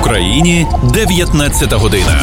Україні 19 година.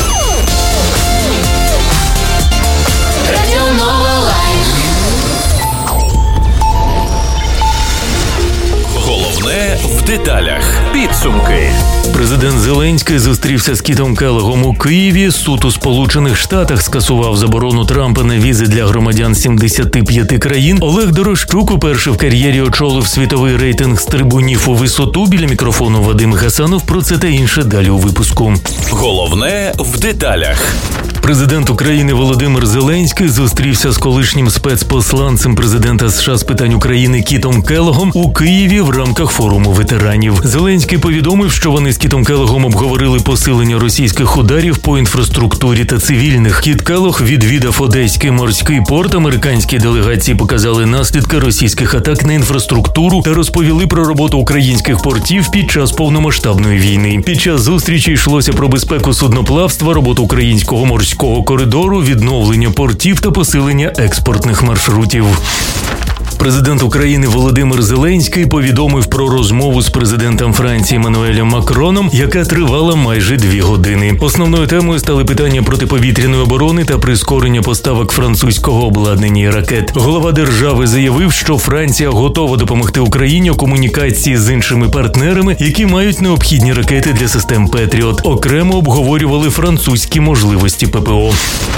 Головне в деталях. Підсумки. Президент Зеленський зустрівся з Кітом Келлогом у Києві. Суд у Сполучених Штатах скасував заборону Трампа на візи для громадян 75 країн. Олег Дорощук уперше в кар'єрі очолив світовий рейтинг стрибунів у висоту. Біля мікрофону Вадим Гасанов. Про це та інше далі у випуску. Головне в деталях. Президент України Володимир Зеленський зустрівся з колишнім спецпосланцем президента США з питань України Кітом Келлогом у Києві в рамках форуму ветеранів. Зеленський повідомив, що вони з Кітом Келлогом обговорили посилення російських ударів по інфраструктурі та цивільних. Кіт Келлог відвідав Одеський морський порт. Американські делегації показали наслідки російських атак на інфраструктуру та розповіли про роботу українських портів під час повномасштабної війни. Під час зустрічі йшлося про безпеку судноплавства, роботу українського морського коридору, відновлення портів та посилення експортних маршрутів. Президент України Володимир Зеленський повідомив про розмову з президентом Франції Еммануелем Макроном, яка тривала майже 2 години. Основною темою стали питання протиповітряної оборони та прискорення поставок французького обладнання і ракет. Голова держави заявив, що Франція готова допомогти Україні у комунікації з іншими партнерами, які мають необхідні ракети для систем «Петріот». Окремо обговорювали французькі можливості ППО.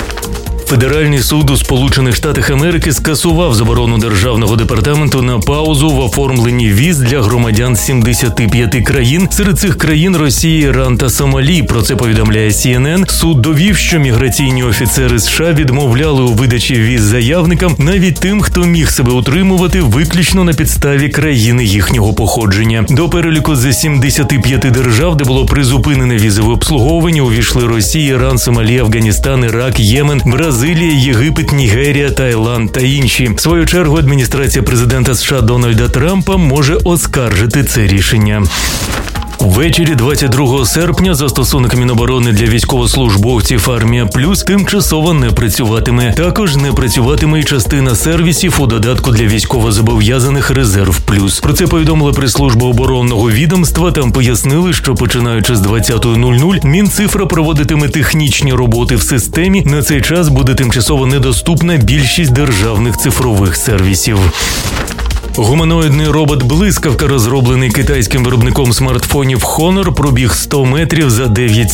Федеральний суд у Сполучених Штатах Америки скасував заборону Державного департаменту на паузу в оформленні віз для громадян 75 країн. Серед цих країн Росія, Іран та Сомалі. Про це повідомляє CNN. Суд довів, що міграційні офіцери США відмовляли у видачі віз заявникам, навіть тим, хто міг себе утримувати виключно на підставі країни їхнього походження. До переліку з 75 держав, де було призупинене візове обслуговування, увійшли Росія, Іран, Сомалі, Афганістан, Ірак, Ємен, Бразилія, Єгипет, Нігерія, Таїланд та інші. В свою чергу адміністрація президента США Дональда Трампа може оскаржити це рішення. Ввечері 22 серпня застосунок Міноборони для військовослужбовців «Армія Плюс» тимчасово не працюватиме. Також не працюватиме і частина сервісів у додатку для військовозобов'язаних «Резерв Плюс». Про це повідомила прес-служба оборонного відомства. Там пояснили, що починаючи з 20:00 Мінцифра проводитиме технічні роботи в системі. На цей час буде тимчасово недоступна більшість державних цифрових сервісів. Гуманоїдний робот «Блискавка», розроблений китайським виробником смартфонів Honor, пробіг 100 метрів за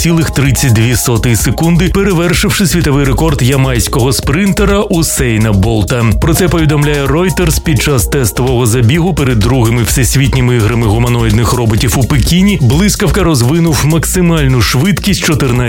9,32 секунди, перевершивши світовий рекорд ямайського спринтера Усейна Болта. Про це повідомляє Reuters під час тестового забігу перед другими всесвітніми іграми гуманоїдних роботів у Пекіні. «Блискавка» розвинув максимальну швидкість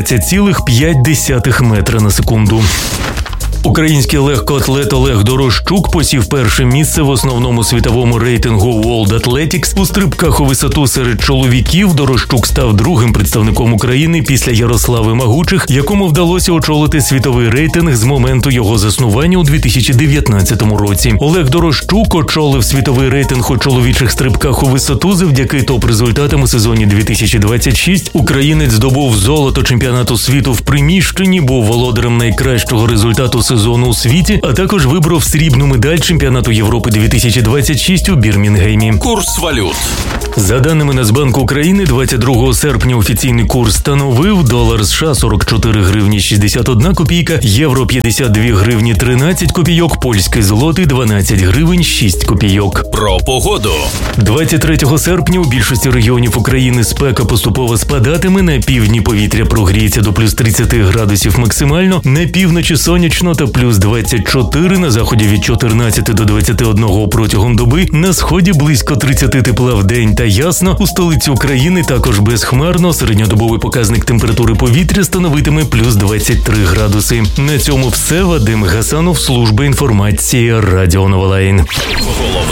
14,5 метра на секунду. Український легкоатлет Олег Дорощук посів перше місце в основному світовому рейтингу World Athletics. У стрибках у висоту серед чоловіків Дорощук став другим представником України після Ярослави Магучих, якому вдалося очолити світовий рейтинг з моменту його заснування у 2019 році. Олег Дорощук очолив світовий рейтинг у чоловічих стрибках у висоту завдяки топ-результатам у сезоні 2026. Українець здобув золото чемпіонату світу в приміщенні, був володарем найкращого результату сезону у світі, а також вибрав срібну медаль чемпіонату Європи 2026 у Бірмінгемі. Курс валют. За даними Нацбанку України, 22 серпня офіційний курс становив долар США 44 гривні 61 копійка, євро 52 гривні 13 копійок, польський злотий 12 гривень 6 копійок. Про погоду. 23 серпня у більшості регіонів України спека поступово спадатиме, на півдні повітря прогріється до плюс 30 градусів максимально, на півночі сонячно та плюс 24, на заході від 14 до 21 протягом доби, на сході близько 30 тепла в день та ясно, у столиці України також безхмарно, середньодобовий показник температури повітря становитиме плюс 23 градуси. На цьому все. Вадим Гасанов, служба інформації Радіо Новолайн.